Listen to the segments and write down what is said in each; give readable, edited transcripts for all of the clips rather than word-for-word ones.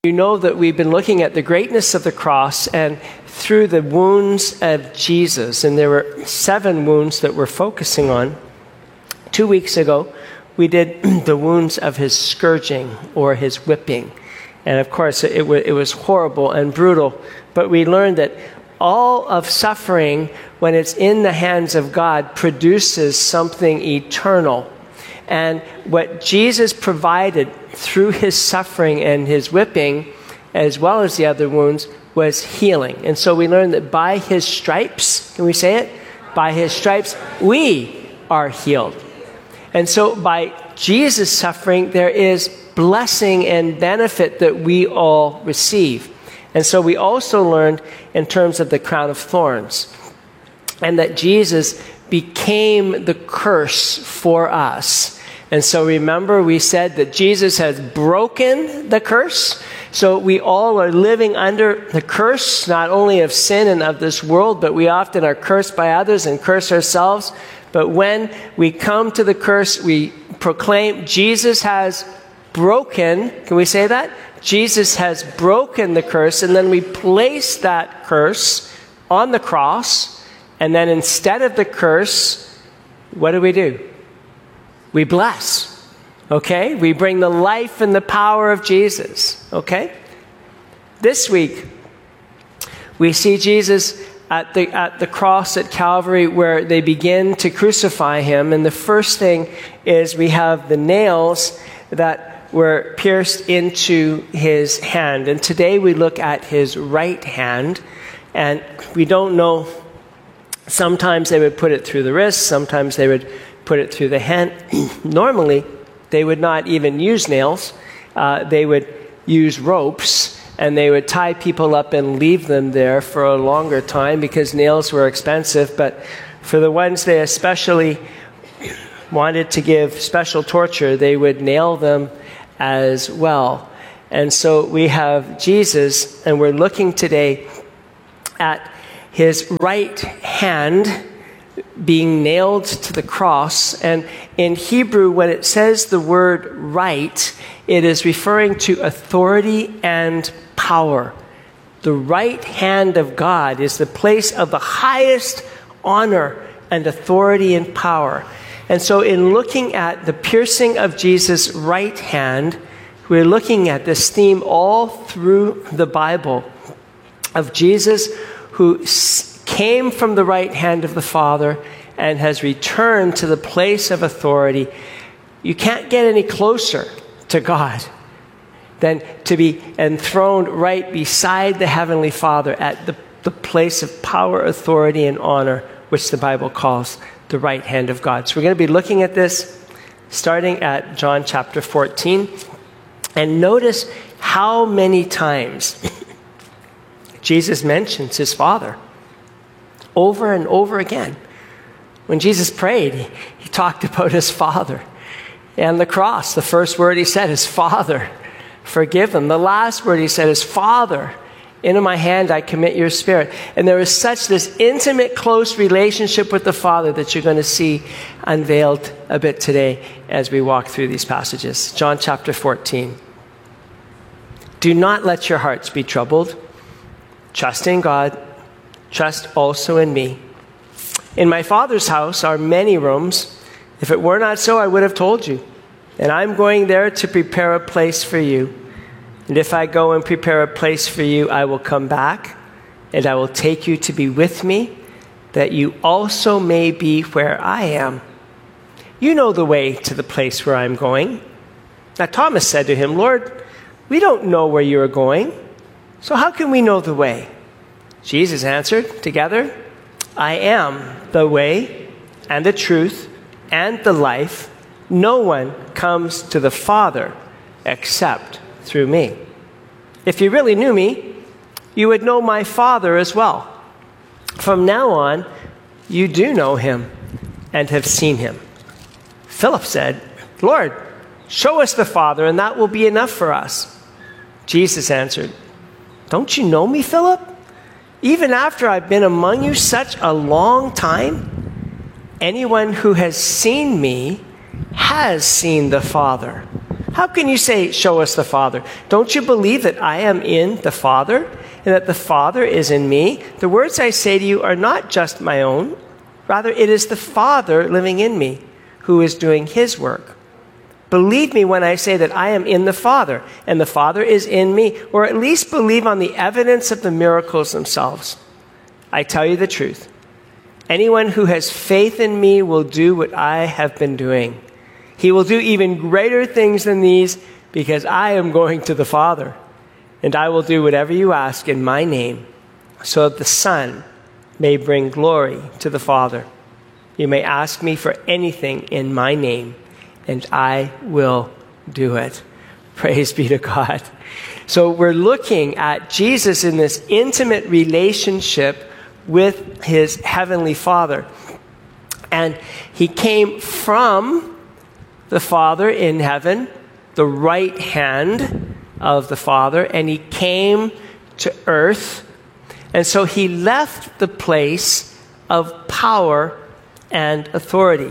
You know that we've been looking at the greatness of the cross and through the wounds of Jesus. And there were 7 wounds that we're focusing on. 2 weeks ago, we did the wounds of his scourging or his whipping. And of course, it was horrible and brutal. But we learned that all of suffering, when it's in the hands of God, produces something eternal. And what Jesus provided through his suffering and his whipping, as well as the other wounds, was healing. And so we learned that by his stripes, can we say it? By his stripes, we are healed. And so by Jesus' suffering, there is blessing and benefit that we all receive. And so we also learned in terms of the crown of thorns, and that Jesus became the curse for us. And so remember, we said that Jesus has broken the curse. So we all are living under the curse, not only of sin and of this world, but we often are cursed by others and curse ourselves. But when we come to the curse, we proclaim Jesus has broken. Can we say that? Jesus has broken the curse, and then we place that curse on the cross, and then instead of the curse, what do? We bless. Okay? We bring the life and the power of Jesus. Okay? This week, we see Jesus at the cross at Calvary, where they begin to crucify him. And the first thing is we have the nails that were pierced into his hand. And today we look at his right hand. And we don't know, sometimes they would put it through the wrist, sometimes they would put it through the hand. Normally, they would not even use nails. They would use ropes, and they would tie people up and leave them there for a longer time because nails were expensive. But for the ones they especially wanted to give special torture, they would nail them as well. And so we have Jesus, and we're looking today at his right hand being nailed to the cross. And in Hebrew, when it says the word right, it is referring to authority and power. The right hand of God is the place of the highest honor and authority and power. And so in looking at the piercing of Jesus' right hand, we're looking at this theme all through the Bible of Jesus who came from the right hand of the Father and has returned to the place of authority. You can't get any closer to God than to be enthroned right beside the Heavenly Father at the place of power, authority, and honor, which the Bible calls the right hand of God. So we're going to be looking at this starting at John chapter 14. And notice how many times Jesus mentions his Father over and over again. When Jesus prayed, he talked about his Father. And the cross, the first word he said is, Father, forgive them. The last word he said is, Father, into my hand I commit your spirit. And there is such this intimate, close relationship with the Father that you're going to see unveiled a bit today as we walk through these passages. John chapter 14. Do not let your hearts be troubled. Trust in God. Trust also in me. In my Father's house are many rooms. If it were not so, I would have told you. And I'm going there to prepare a place for you. And if I go and prepare a place for you, I will come back, and I will take you to be with me, that you also may be where I am. You know the way to the place where I'm going. Now Thomas said to him, Lord, we don't know where you are going, so how can we know the way? Jesus answered, together, I am the way and the truth and the life. No one comes to the Father except through me. If you really knew me, you would know my Father as well. From now on, you do know him and have seen him. Philip said, Lord, show us the Father, and that will be enough for us. Jesus answered, don't you know me, Philip? Even after I've been among you such a long time, anyone who has seen me has seen the Father. How can you say, show us the Father? Don't you believe that I am in the Father and that the Father is in me? The words I say to you are not just my own. Rather, it is the Father living in me who is doing his work. Believe me when I say that I am in the Father and the Father is in me, or at least believe on the evidence of the miracles themselves. I tell you the truth. Anyone who has faith in me will do what I have been doing. He will do even greater things than these because I am going to the Father. And I will do whatever you ask in my name so that the Son may bring glory to the Father. You may ask me for anything in my name, and I will do it. Praise be to God. So we're looking at Jesus in this intimate relationship with his heavenly Father. And he came from the Father in heaven, the right hand of the Father, and he came to earth. And so he left the place of power and authority.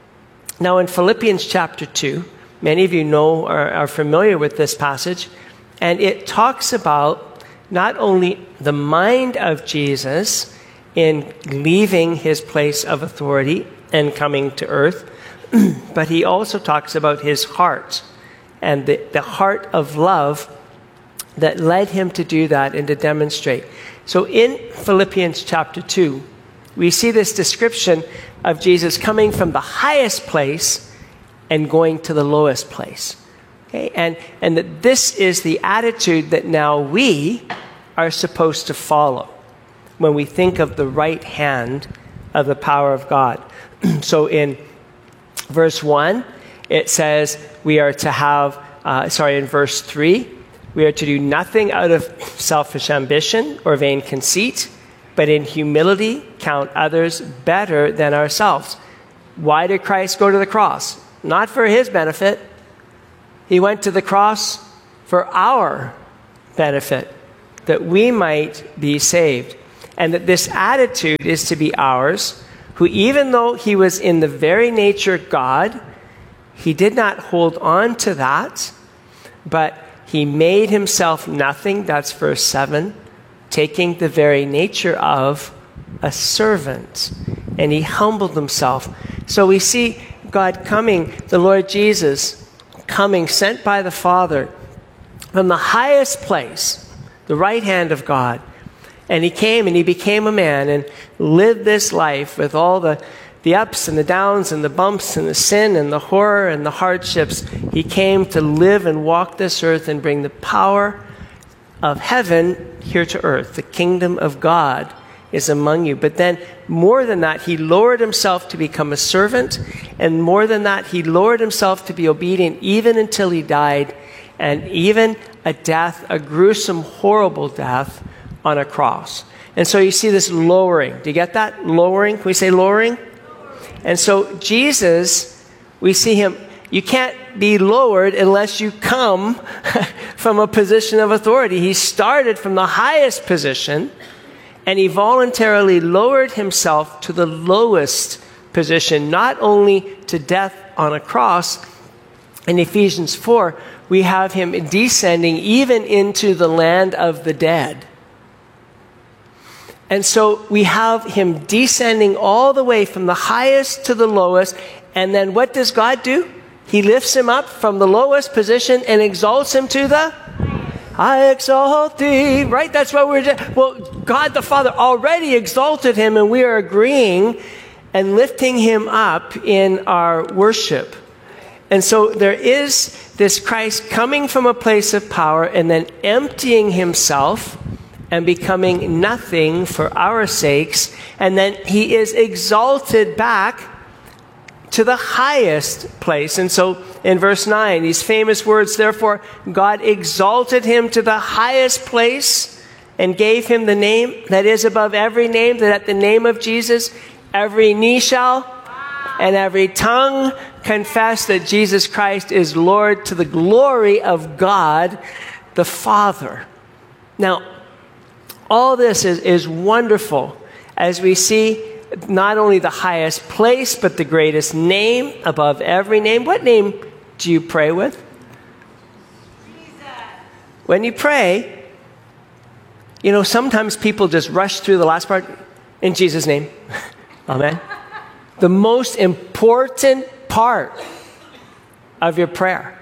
Now in Philippians chapter 2, many of you know or are familiar with this passage, and it talks about not only the mind of Jesus in leaving his place of authority and coming to earth, but he also talks about his heart and the heart of love that led him to do that and to demonstrate. So in Philippians chapter 2, we see this description of Jesus coming from the highest place and going to the lowest place. Okay? And that this is the attitude that now we are supposed to follow when we think of the right hand of the power of God. So in verse 1, it says we are to have, in verse 3, we are to do nothing out of selfish ambition or vain conceit, but in humility count others better than ourselves. Why did Christ go to the cross? Not for his benefit. He went to the cross for our benefit, that we might be saved. And that this attitude is to be ours, who even though he was in the very nature God, he did not hold on to that, but he made himself nothing, that's verse 7, taking the very nature of a servant. And he humbled himself. So we see God coming, the Lord Jesus coming, sent by the Father from the highest place, the right hand of God. And he came and he became a man and lived this life with all the ups and the downs and the bumps and the sin and the horror and the hardships. He came to live and walk this earth and bring the power of heaven here to earth. The kingdom of God is among you. But then more than that, he lowered himself to become a servant. And more than that, he lowered himself to be obedient even until he died. And even a death, a gruesome, horrible death on a cross. And so you see this lowering. Do you get that? Lowering. Can we say lowering? And so Jesus, we see him, you can't be lowered unless you come from a position of authority. He started from the highest position and he voluntarily lowered himself to the lowest position, not only to death on a cross. In Ephesians 4, we have him descending even into the land of the dead. And so we have him descending all the way from the highest to the lowest. And then what does God do? He lifts him up from the lowest position and exalts him to the I exalt thee. Right? That's what God the Father already exalted him, and we are agreeing and lifting him up in our worship. And so there is this Christ coming from a place of power and then emptying himself and becoming nothing for our sakes. And then he is exalted back to the highest place. And so in verse 9, these famous words, therefore God exalted him to the highest place and gave him the name that is above every name, that at the name of Jesus every knee shall and every tongue confess that Jesus Christ is Lord, to the glory of God the Father. Now, all this is wonderful as we see not only the highest place, but the greatest name above every name. What name do you pray with? when you pray, you know, sometimes people just rush through the last part. In Jesus' name. Amen. The most important part of your prayer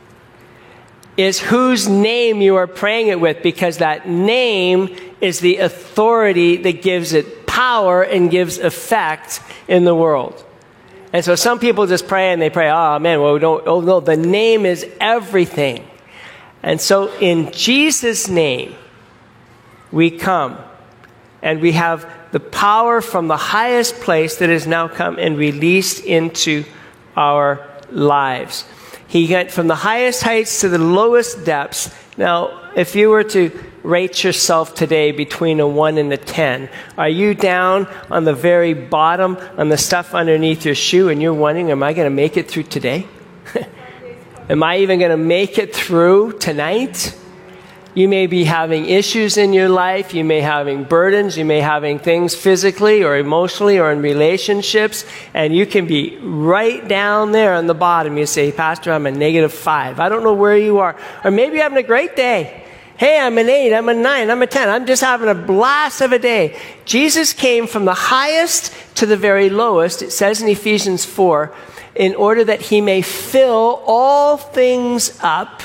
is whose name you are praying it with, because that name is the authority that gives it power and gives effect in the world. And so some people just pray and they pray, oh man, well, no, the name is everything. And so in Jesus' name, we come and we have the power from the highest place that has now come and released into our lives. He went from the highest heights to the lowest depths. Now, if you were to rate yourself today between a 1 and a 10, are you down on the very bottom, on the stuff underneath your shoe, and you're wondering, am I going to make it through today? Am I even going to make it through tonight? You may be having issues in your life. You may be having burdens. You may be having things physically or emotionally or in relationships. And you can be right down there on the bottom. You say, Pastor, I'm a -5. I don't know where you are. Or maybe you're having a great day. Hey, I'm an 8. I'm a 9. I'm a 10. I'm just having a blast of a day. Jesus came from the highest to the very lowest, it says in Ephesians 4, in order that he may fill all things up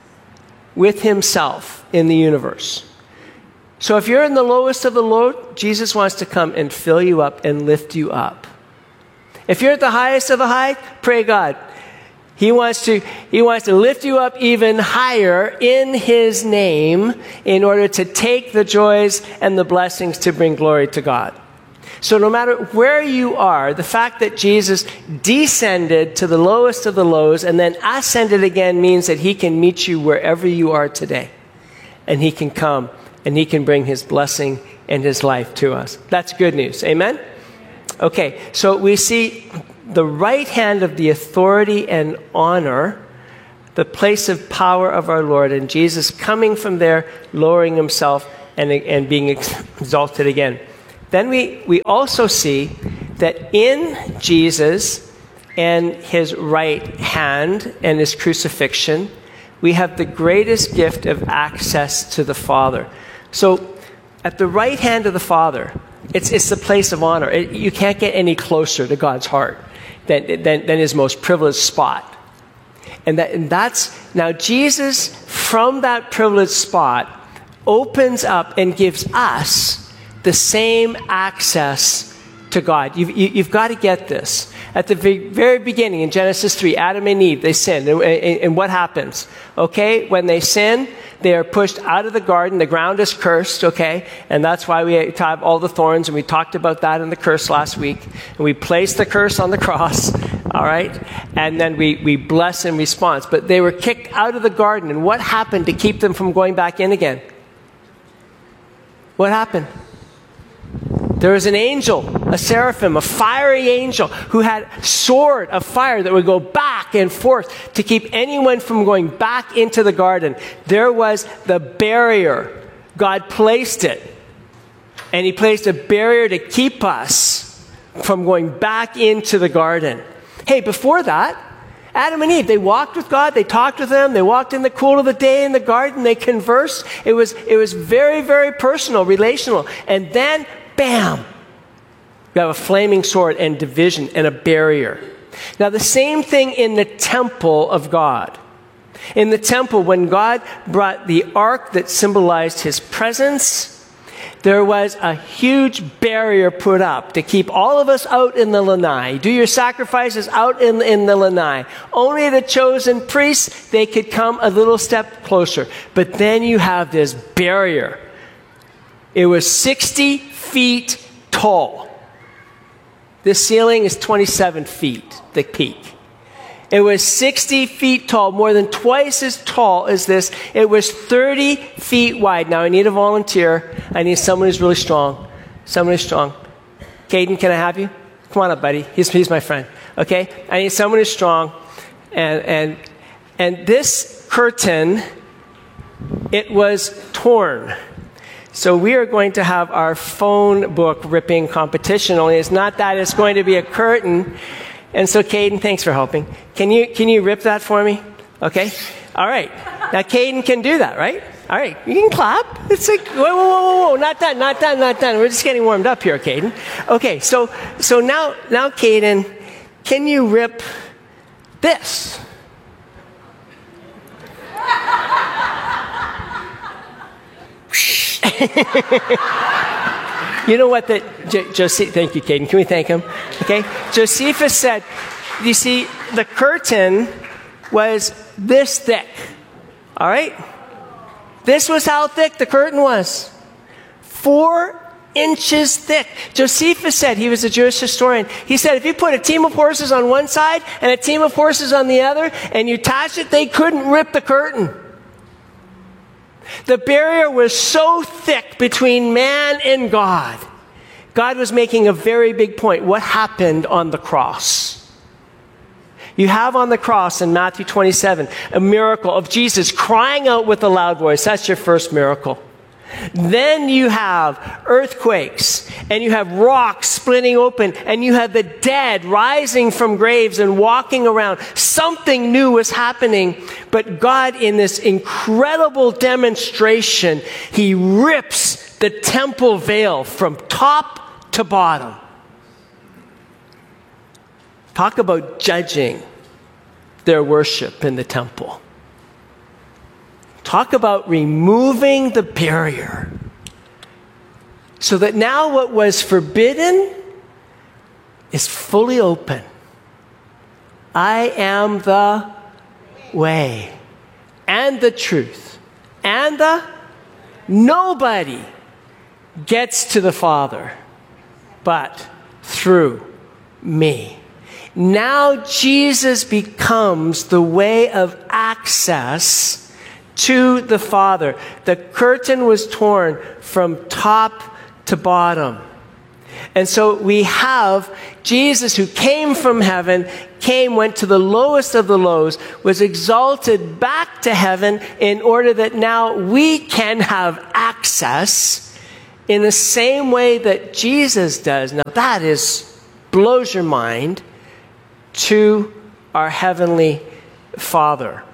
with himself in the universe. So if you're in the lowest of the low, Jesus wants to come and fill you up and lift you up. If you're at the highest of the high, pray God. He wants to lift you up even higher in his name in order to take the joys and the blessings to bring glory to God. So no matter where you are, the fact that Jesus descended to the lowest of the lows and then ascended again means that he can meet you wherever you are today. And he can come and he can bring his blessing and his life to us. That's good news. Amen? Okay, so we see the right hand of the authority and honor, the place of power of our Lord, and Jesus coming from there, lowering himself and being exalted again. Then we also see that in Jesus and his right hand and his crucifixion, we have the greatest gift of access to the Father. So at the right hand of the Father, it's the place of honor. You can't get any closer to God's heart than his most privileged spot. And that's now Jesus, from that privileged spot, opens up and gives us the same access to God. You've got to get this. At the very beginning, in Genesis 3, Adam and Eve, they sinned. And what happens? Okay, when they sin, they are pushed out of the garden. The ground is cursed, okay? And that's why we have all the thorns, and we talked about that in the curse last week. And we placed the curse on the cross, all right? And then we bless in response. But they were kicked out of the garden. And what happened to keep them from going back in again? What happened? There was an angel, a seraphim, a fiery angel who had a sword of fire that would go back and forth to keep anyone from going back into the garden. There was the barrier. God placed it. And he placed a barrier to keep us from going back into the garden. Hey, before that, Adam and Eve, they walked with God, they talked with him, they walked in the cool of the day in the garden, they conversed. It was very, very personal, relational. And then bam! You have a flaming sword and division and a barrier. Now, the same thing in the temple of God. In the temple, when God brought the ark that symbolized his presence, there was a huge barrier put up to keep all of us out in the lanai. Do your sacrifices out in the lanai. Only the chosen priests, they could come a little step closer. But then you have this barrier. It was 60 feet tall. The ceiling is 27 feet, the peak. It was 60 feet tall, more than twice as tall as this. It was 30 feet wide. Now, I need a volunteer. I need someone who's really strong. Someone who's strong. Caden, can I have you? Come on up, buddy. He's my friend. Okay? I need someone who's strong. And this curtain, it was torn. So we are going to have our phone book ripping competition, only it's not that, it's going to be a curtain. And so Caden, thanks for helping. Can you rip that for me? Okay? All right. Now, Caden can do that, right? All right, you can clap. It's like, whoa, not done. We're just getting warmed up here, Caden. Okay, so now, Caden, can you rip this? You know what? Thank you, Caden. Can we thank him? Okay. Josephus said, you see, the curtain was this thick. All right? This was how thick the curtain was. 4 inches thick. Josephus said, he was a Jewish historian, he said if you put a team of horses on one side and a team of horses on the other and you attached it, they couldn't rip the curtain. The barrier was so thick between man and God. God was making a very big point. What happened on the cross? You have on the cross in Matthew 27 a miracle of Jesus crying out with a loud voice. That's your first miracle. Then you have earthquakes, and you have rocks splitting open, and you have the dead rising from graves and walking around. Something new was happening, but God, in this incredible demonstration, he rips the temple veil from top to bottom. Talk about judging their worship in the temple. Talk about removing the barrier so that now what was forbidden is fully open. I am the way and the truth and nobody gets to the Father but through me. Now Jesus becomes the way of access to the Father. The curtain was torn from top to bottom. And so we have Jesus who came from heaven, went to the lowest of the lows, was exalted back to heaven in order that now we can have access in the same way that Jesus does. Now that blows your mind, to our Heavenly Father.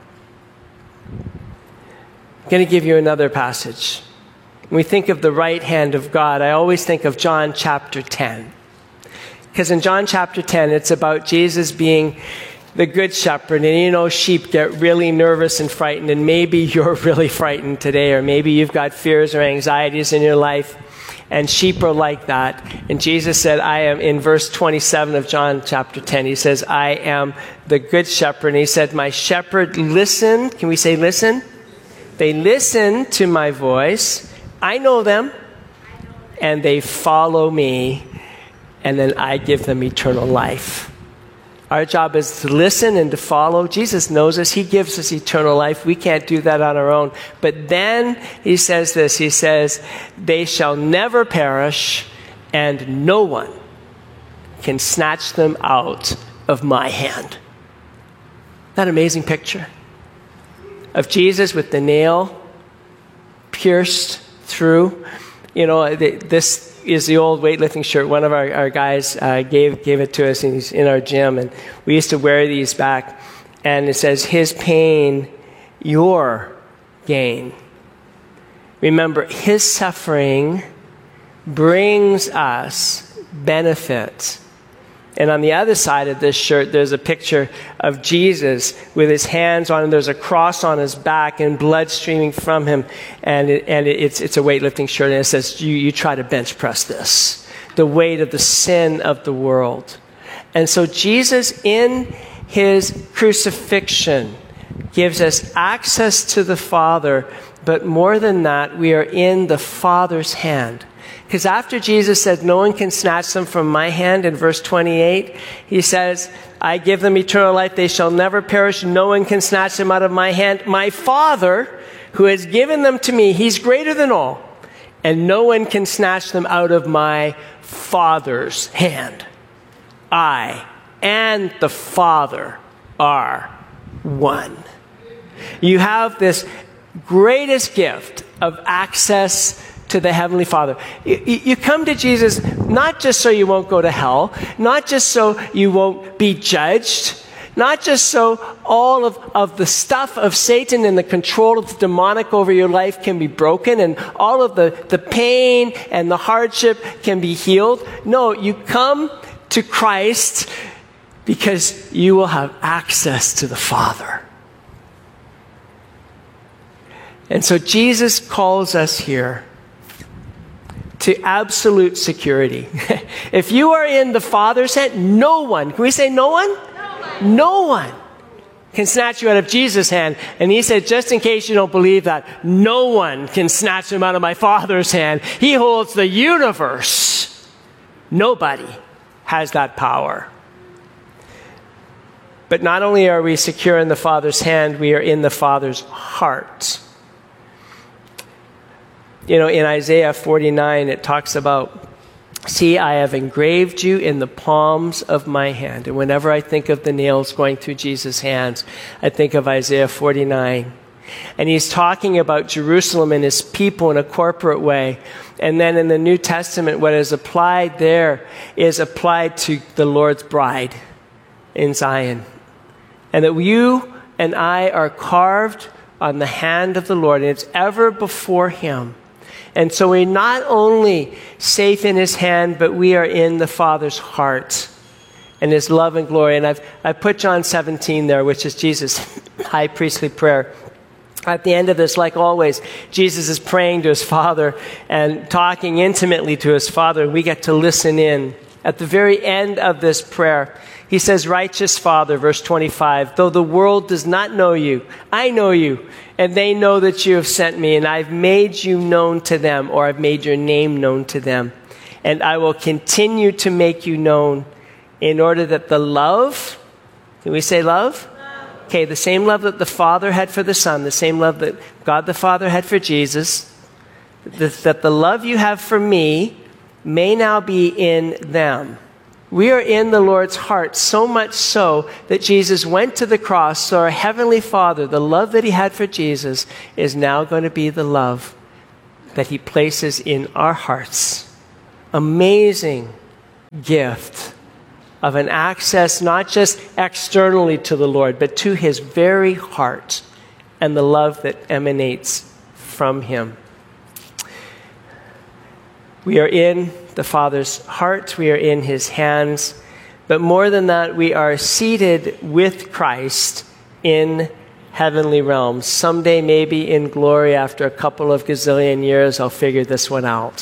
I'm going to give you another passage. When we think of the right hand of God, I always think of John chapter 10. Because in John chapter 10, it's about Jesus being the good shepherd. And you know, sheep get really nervous and frightened. And maybe you're really frightened today, or maybe you've got fears or anxieties in your life. And sheep are like that. And Jesus said, I am, in verse 27 of John chapter 10, he says, I am the good shepherd. And he said, my shepherd listen. Can we say listen? They listen to my voice. I know them. And they follow me. And then I give them eternal life. Our job is to listen and to follow. Jesus knows us. He gives us eternal life. We can't do that on our own. But then he says this. He says, they shall never perish, and no one can snatch them out of my hand. That amazing picture of Jesus with the nail pierced through. You know, this is the old weightlifting shirt. One of our guys gave it to us, and he's in our gym, and we used to wear these back, and it says, his pain, your gain. Remember, his suffering brings us benefit. And on the other side of this shirt, there's a picture of Jesus with his hands on him. There's a cross on his back and blood streaming from him. And it's a weightlifting shirt. And it says, you try to bench press this. The weight of the sin of the world. And so Jesus, in his crucifixion, gives us access to the Father. But more than that, we are in the Father's hand. Because after Jesus said, no one can snatch them from my hand, in verse 28, he says, I give them eternal life. They shall never perish. No one can snatch them out of my hand. My Father, who has given them to me, he's greater than all. And no one can snatch them out of my Father's hand. I and the Father are one. You have this greatest gift of access to the Heavenly Father. You come to Jesus not just so you won't go to hell, not just so you won't be judged, Not just so all of the stuff of Satan and the control of the demonic over your life can be broken and all of the pain and the hardship can be healed. No, you come to Christ because you will have access to the Father. And so Jesus calls us here to absolute security. If you are in the Father's hand, no one, can we say no one? No one can snatch you out of Jesus' hand. And he said, just in case you don't believe that, no one can snatch him out of my Father's hand. He holds the universe. Nobody has that power. But not only are we secure in the Father's hand, we are in the Father's heart. You know, in Isaiah 49, it talks about, see, I have engraved you in the palms of my hand. And whenever I think of the nails going through Jesus' hands, I think of Isaiah 49. And he's talking about Jerusalem and his people in a corporate way. And then in the New Testament, what is applied there is applied to the Lord's bride in Zion. And that you and I are carved on the hand of the Lord, and it's ever before him. And so we're not only safe in his hand, but we are in the Father's heart and his love and glory. And I've put John 17 there, which is Jesus' high priestly prayer. At the end of this, like always, Jesus is praying to his Father and talking intimately to his Father, and we get to listen in. At the very end of this prayer, he says, righteous Father, verse 25, though the world does not know you, I know you, and they know that you have sent me, and I've made you known to them, or I've made your name known to them. And I will continue to make you known in order that the love, can we say love? Okay, the same love that the Father had for the Son, the same love that God the Father had for Jesus, that the love you have for me may now be in them. We are in the Lord's heart, so much so that Jesus went to the cross, so our Heavenly Father, the love that he had for Jesus, is now going to be the love that he places in our hearts. Amazing gift of an access not just externally to the Lord, but to his very heart and the love that emanates from him. We are in the Father's heart, we are in his hands, but more than that, we are seated with Christ in heavenly realms. Someday, maybe in glory, after a couple of gazillion years, I'll figure this one out.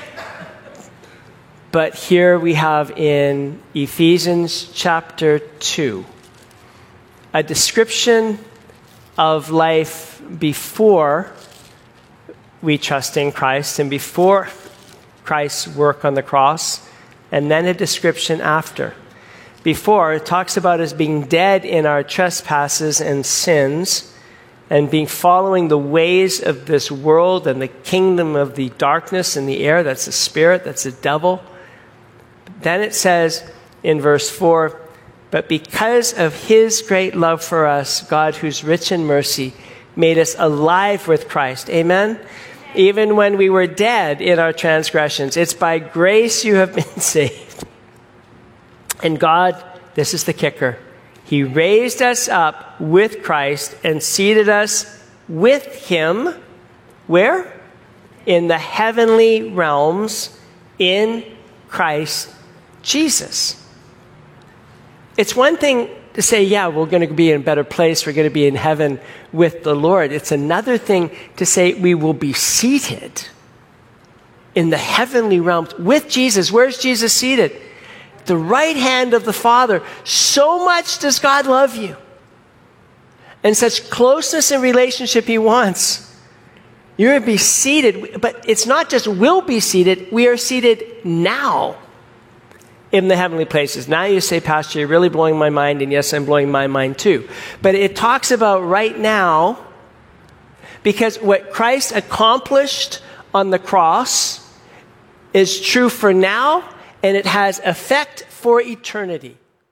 But here we have in Ephesians chapter 2, a description of life before we trust in Christ and before Christ's work on the cross, and then a description after. Before, it talks about us being dead in our trespasses and sins and following the ways of this world and the kingdom of the darkness in the air. That's the spirit, that's the devil. Then it says in verse 4, but because of his great love for us, God, who's rich in mercy, made us alive with Christ. Amen? Even when we were dead in our transgressions, it's by grace you have been saved. And God, this is the kicker, he raised us up with Christ and seated us with him. Where? In the heavenly realms in Christ Jesus. It's one thing to say, yeah, we're going to be in a better place, we're going to be in heaven with the Lord. It's another thing to say we will be seated in the heavenly realms with Jesus. Where's Jesus seated? The right hand of the Father. So much does God love you. And such closeness and relationship he wants. You're going to be seated, but it's not just will be seated, we are seated now in the heavenly places. Now you say, Pastor, you're really blowing my mind, and yes, I'm blowing my mind too. But it talks about right now, because what Christ accomplished on the cross is true for now, and it has effect for eternity.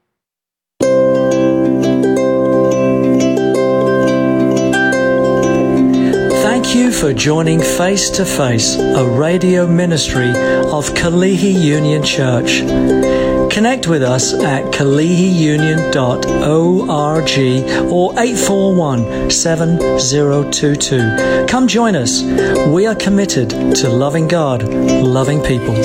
Thank you for joining Face to Face, a radio ministry of Kalihi Union Church. Connect with us at kalihiunion.org or 841-7022. Come join us. We are committed to loving God, loving people.